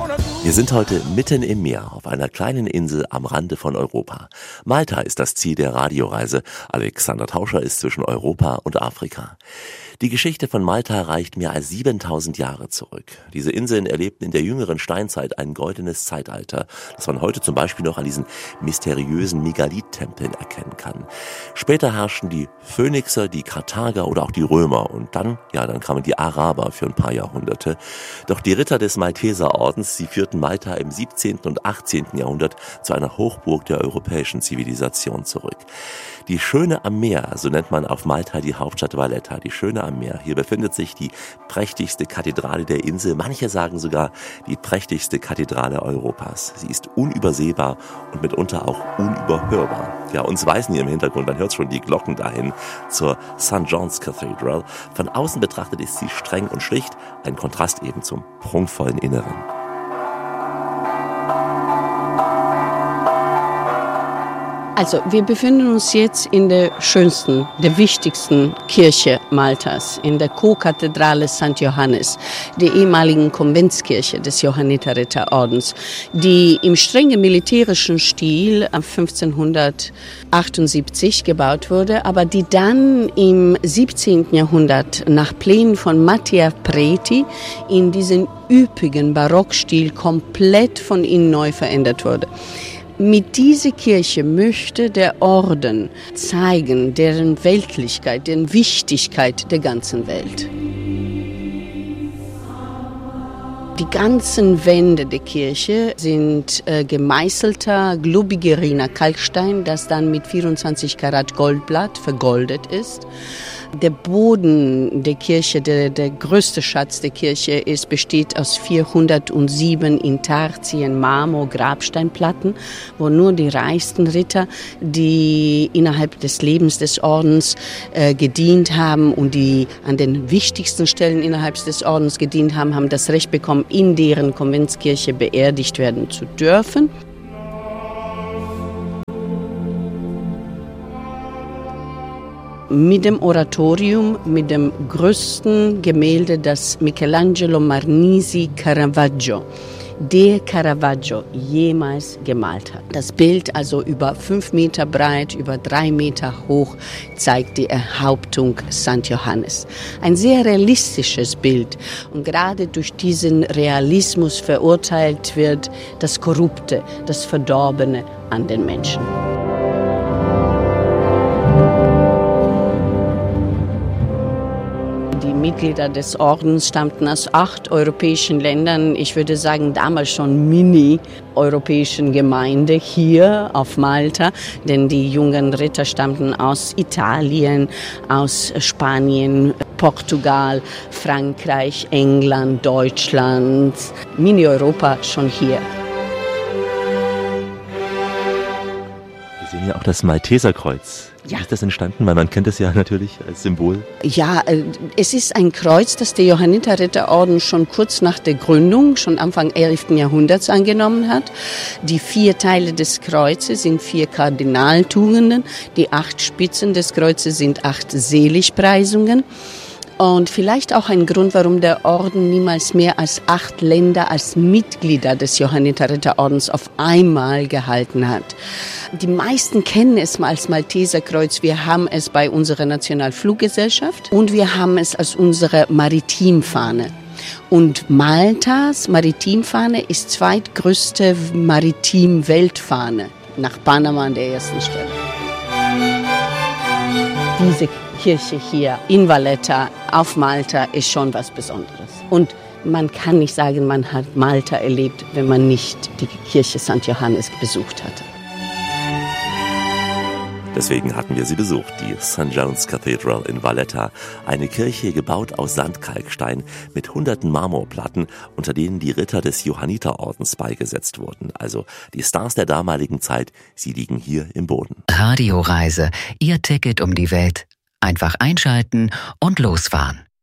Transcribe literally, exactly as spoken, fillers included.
Wir sind heute mitten im Meer auf einer kleinen Insel am Rande von Europa. Malta ist das Ziel der Radioreise. Alexander Tauscher ist zwischen Europa und Afrika. Die Geschichte von Malta reicht mehr als siebentausend Jahre zurück. Diese Inseln erlebten in der jüngeren Steinzeit ein goldenes Zeitalter, das man heute zum Beispiel noch an diesen mysteriösen Megalith-Tempeln erkennen kann. Später herrschten die Phönixer, die Karthager oder auch die Römer und dann, ja, dann kamen die Araber für ein paar Jahrhunderte. Doch die Ritter des Malteserordens, sie führten Malta im siebzehnten und achtzehnten Jahrhundert zu einer Hochburg der europäischen Zivilisation zurück. Die Schöne am Meer, so nennt man auf Malta die Hauptstadt Valletta, die Schöne am Meer. Hier befindet sich die prächtigste Kathedrale der Insel, manche sagen sogar die prächtigste Kathedrale Europas. Sie ist unübersehbar und mitunter auch unüberhörbar. Ja, uns weisen hier im Hintergrund, man hört schon die Glocken dahin, zur Sankt John's Cathedral. Von außen betrachtet ist sie streng und schlicht, ein Kontrast eben zum prunkvollen Inneren. Also, wir befinden uns jetzt in der schönsten, der wichtigsten Kirche Maltas, in der Co-Kathedrale Sankt Johannes, der ehemaligen Konventskirche des Johanniterritterordens, die im strengen militärischen Stil ab fünfzehnhundertachtundsiebzig gebaut wurde, aber die dann im siebzehnten Jahrhundert nach Plänen von Mattia Preti in diesen üppigen Barockstil komplett von innen neu verändert wurde. Mit dieser Kirche möchte der Orden zeigen, deren Weltlichkeit, deren Wichtigkeit der ganzen Welt. Die ganzen Wände der Kirche sind äh, gemeißelter, globigeriner Kalkstein, das dann mit vierundzwanzig Karat Goldblatt vergoldet ist. Der Boden der Kirche, der, der größte Schatz der Kirche, ist, besteht aus vierhundertsieben Intarsien Marmor-Grabsteinplatten, wo nur die reichsten Ritter, die innerhalb des Lebens des Ordens äh, gedient haben und die an den wichtigsten Stellen innerhalb des Ordens gedient haben, haben das Recht bekommen, in deren Konventskirche beerdigt werden zu dürfen. Mit dem Oratorium, mit dem größten Gemälde, das Michelangelo Marnisi Caravaggio, der Caravaggio jemals gemalt hat. Das Bild, also über fünf Meter breit, über drei Meter hoch, zeigt die Enthauptung Sankt Johannes. Ein sehr realistisches Bild und gerade durch diesen Realismus verurteilt wird das Korrupte, das Verdorbene an den Menschen. Die Mitglieder des Ordens stammten aus acht europäischen Ländern, ich würde sagen damals schon mini-europäischen Gemeinde hier auf Malta, denn die jungen Ritter stammten aus Italien, aus Spanien, Portugal, Frankreich, England, Deutschland, Mini-Europa schon hier. Wir sehen ja auch das Malteserkreuz. Ja. Wie ist das entstanden? Weil man kennt es ja natürlich als Symbol. Ja, es ist ein Kreuz, das der Johanniterritterorden schon kurz nach der Gründung, schon Anfang elften Jahrhunderts angenommen hat. Die vier Teile des Kreuzes sind vier Kardinaltugenden. Die acht Spitzen des Kreuzes sind acht Seligpreisungen. Und vielleicht auch ein Grund, warum der Orden niemals mehr als acht Länder als Mitglieder des Johanniterritterordens auf einmal gehalten hat. Die meisten kennen es mal als Malteserkreuz. Wir haben es bei unserer Nationalfluggesellschaft und wir haben es als unsere Maritimfahne. Und Maltas Maritimfahne ist zweitgrößte Maritim-Weltfahne, nach Panama an der ersten Stelle. Diese Kirche hier in Valletta auf Malta ist schon was Besonderes. Und man kann nicht sagen, man hat Malta erlebt, wenn man nicht die Kirche Sankt Johannes besucht hatte. Deswegen hatten wir sie besucht, die Sankt John's Cathedral in Valletta. Eine Kirche gebaut aus Sandkalkstein mit hunderten Marmorplatten, unter denen die Ritter des Johanniterordens beigesetzt wurden. Also die Stars der damaligen Zeit, sie liegen hier im Boden. Radioreise, Ihr Ticket um die Welt. Einfach einschalten und losfahren.